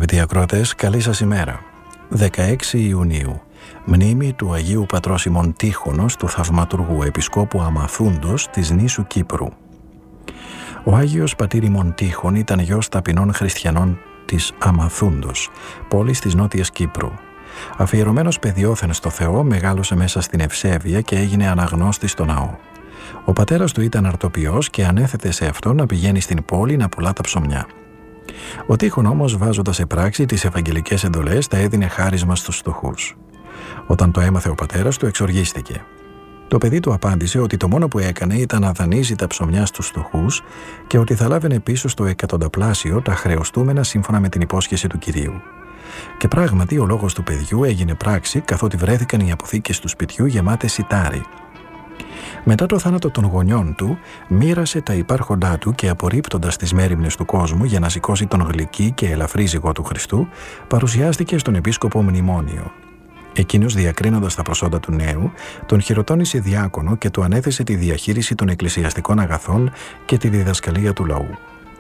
Αγαπητοί ακροατές, καλή σας ημέρα. 16 Ιουνίου, μνήμη του Αγίου Πατρός ημών Τύχωνος, του θαυματουργού Επισκόπου Αμαθούντος της νήσου Κύπρου. Ο Άγιος Πατήρ ημών Τύχων ήταν γιος ταπεινών χριστιανών της Αμαθούντος, πόλης της Νότιας Κύπρου. Αφιερωμένος παιδιόθεν στο Θεό, μεγάλωσε μέσα στην ευσέβεια και έγινε αναγνώστης στο ναό. Ο πατέρας του ήταν αρτοποιός και ανέθετε σε αυτό να πηγαίνει στην πόλη να πουλά τα ψωμιά. Ο Τύχων όμως, βάζοντας σε πράξη τις ευαγγελικές εντολές, τα έδινε χάρισμα στους φτωχούς. Όταν το έμαθε ο πατέρας του, εξοργίστηκε. Το παιδί του απάντησε ότι το μόνο που έκανε ήταν να δανείζει τα ψωμιά στους φτωχούς και ότι θα λάβαινε πίσω στο εκατονταπλάσιο τα χρεωστούμενα σύμφωνα με την υπόσχεση του Κυρίου. Και πράγματι ο λόγος του παιδιού έγινε πράξη, καθότι βρέθηκαν οι αποθήκες του σπιτιού γεμάτες σιτάρι. Μετά το θάνατο των γονιών του, μοίρασε τα υπάρχοντά του και, απορρίπτοντας τις μέριμνες του κόσμου για να σηκώσει τον γλυκύ και ελαφρύ ζυγό του Χριστού, παρουσιάστηκε στον επίσκοπο μνημόνιο. Εκείνος, διακρίνοντας τα προσόντα του νέου, τον χειροτώνησε διάκονο και του ανέθεσε τη διαχείριση των εκκλησιαστικών αγαθών και τη διδασκαλία του λαού.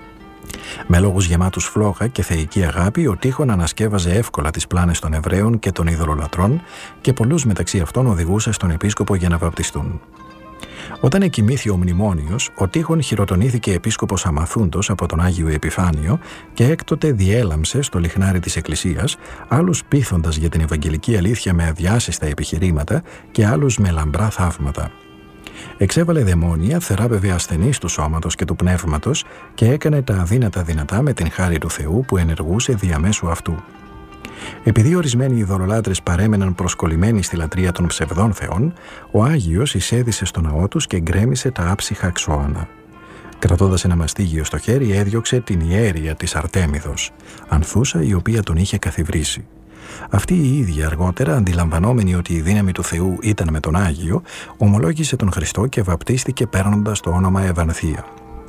Με λόγους γεμάτους φλόγα και θεϊκή αγάπη, ο Τύχων ανασκεύαζε εύκολα τις πλάνες των Εβραίων και των ειδωλολατρών και πολλούς μεταξύ αυτών οδηγούσε στον επίσκοπο για να βαπτιστούν. Όταν εκοιμήθη ο μνημόνιος, ο Τύχων χειροτονήθηκε επίσκοπος Αμαθούντος από τον Άγιο Επιφάνιο και έκτοτε διέλαμψε στο λιχνάρι της Εκκλησίας, άλλους πείθοντας για την Ευαγγελική αλήθεια με αδιάσυστα επιχειρήματα και άλλους με λαμπρά θαύματα. Εξέβαλε δαιμόνια, θεράπευε ασθενείς του σώματος και του πνεύματος και έκανε τα αδύνατα δυνατά με την χάρη του Θεού που ενεργούσε διαμέσου αυτού. Επειδή ορισμένοι ειδωλολάτρες παρέμεναν προσκολλημένοι στη λατρεία των ψευδών θεών, ο Άγιος εισέδησε στο ναό τους και γκρέμισε τα άψυχα ξώανα. Κρατώντας ένα μαστίγιο στο χέρι, έδιωξε την ιέρια της Αρτέμιδος, ανθούσα, η οποία τον είχε καθιβρίσει. Αυτή η ίδια αργότερα, αντιλαμβανόμενη ότι η δύναμη του Θεού ήταν με τον Άγιο, ομολόγησε τον Χριστό και βαπτίστηκε παίρνοντας το όνομα Ευανθία.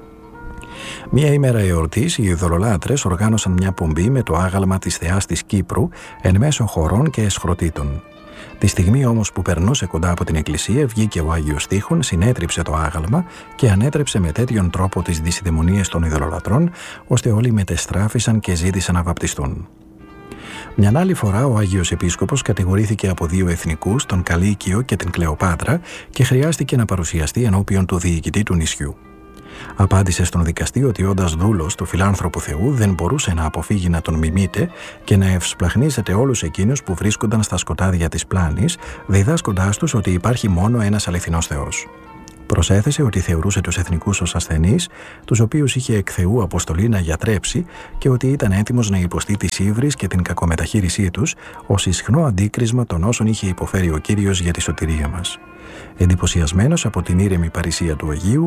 Μία ημέρα εορτής, οι ειδωλολάτρες οργάνωσαν μια πομπή με το άγαλμα της θεάς της Κύπρου εν μέσω χορών και εσχροτήτων. Τη στιγμή όμως που περνούσε κοντά από την εκκλησία, βγήκε ο Άγιος Τύχων, συνέτριψε το άγαλμα και ανέτρεψε με τέτοιον τρόπο τις δυσιδαιμονίες των ειδωλολατρών, ώστε όλοι μετεστράφησαν και ζήτησαν να βαπτιστούν. Μιαν άλλη φορά ο Άγιος Επίσκοπος κατηγορήθηκε από δύο εθνικούς, τον Καλίκιο και την Κλεοπάτρα, και χρειάστηκε να παρουσιαστεί ενώπιον του διοικητή του νησιού. Απάντησε στον δικαστή ότι, όντας δούλος του φιλάνθρωπου Θεού, δεν μπορούσε να αποφύγει να τον μιμείται και να ευσπλαχνίζεται όλους εκείνους που βρίσκονταν στα σκοτάδια της πλάνης, διδάσκοντάς τους ότι υπάρχει μόνο ένας αληθινός Θεός. Προσέθεσε ότι θεωρούσε τους εθνικούς ως ασθενείς, τους οποίους είχε εκ Θεού αποστολή να γιατρέψει, και ότι ήταν έτοιμος να υποστεί τις ύβρις και την κακομεταχείρισή τους ως ισχνό αντίκρισμα των όσων είχε υποφέρει ο Κύριος για τη σωτηρία μας. Εντυπωσιασμένος από την ήρεμη παρησία του Αγίου,